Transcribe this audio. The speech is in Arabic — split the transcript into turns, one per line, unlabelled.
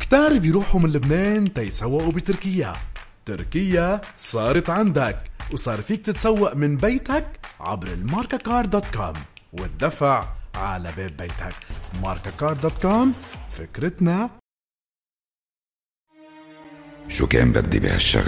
كتار بيروحوا من لبنان تيسوقوا بتركيا. تركيا صارت عندك، وصار فيك تتسوق من بيتك عبر الماركاكار.com والدفع على باب بيتك. ماركاكار.com، فكرتنا.
شو كان بدي بهالشغلة